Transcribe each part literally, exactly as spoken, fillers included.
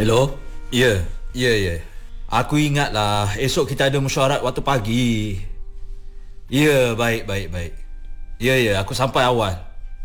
Hello? Ya, ya, ya. Aku ingatlah esok kita ada mesyuarat waktu pagi. Ya, baik, baik, baik. Ya, ya, aku sampai awal.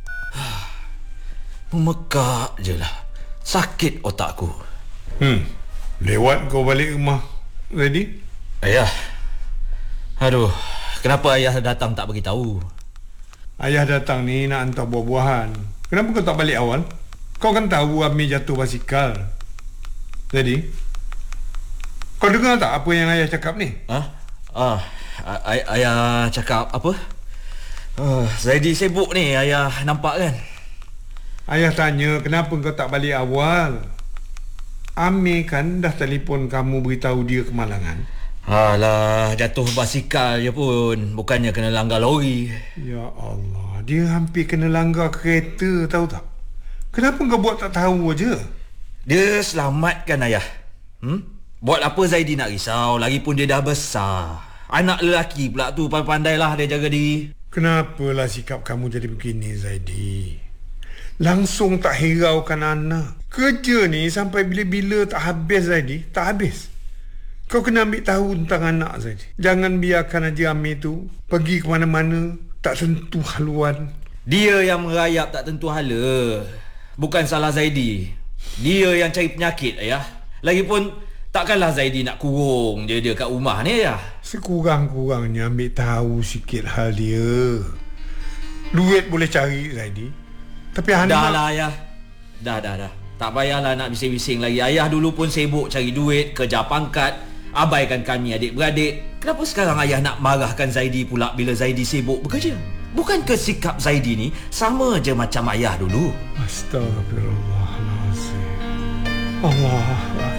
Memekak je lah. Sakit otakku. Hmm. Lewat kau balik rumah Zaidi? Ayah. Aduh, kenapa ayah datang tak beritahu? Ayah datang ni nak hantar buah-buahan. Kenapa kau tak balik awal? Kau kan tahu Ami jatuh basikal. Jadi, kau dengar tak apa yang ayah cakap ni? Ha? Ah, ay- ayah cakap apa? Uh, Zaidi sibuk ni, ayah nampak kan? Ayah tanya kenapa kau tak balik awal. Ami kan dah telefon kamu beritahu dia kemalangan. Alah, jatuh basikal je pun, bukannya kena langgar lori. Ya Allah, dia hampir kena langgar kereta, tahu tak? Kenapa kau buat tak tahu aja? Dia selamatkan ayah. Hmm? Buat apa Zaidi nak risau? Lagipun dia dah besar. Anak lelaki pula tu, pandai-pandailah dia jaga diri. Kenapalah sikap kamu jadi begini, Zaidi? Langsung tak hiraukan anak. Kerja ni sampai bila-bila tak habis, Zaidi. Tak habis. Kau kena ambil tahu tentang anak, Zaidi. Jangan biarkan Haji Amir tu pergi ke mana-mana tak tentu haluan. Dia yang merayap tak tentu hala. Bukan salah Zaidi. Dia yang cari penyakit, ayah. Lagipun takkanlah Zaidi nak kurung dia dia kat rumah ni, ayah. Sekurang-kurangnya ambil tahu sikit hal dia. Duit boleh cari, Zaidi. Tapi anak... Dah lah, ayah. Dah, dah, dah. Tak payahlah nak bising-bising lagi. Ayah dulu pun sibuk cari duit, kerja pangkat, abaikan kami adik-beradik. Kenapa sekarang ayah nak marahkan Zaidi pula bila Zaidi sibuk bekerja? Bukankah sikap Zaidi ni sama je macam ayah dulu? Astagfirullahalazim. Allah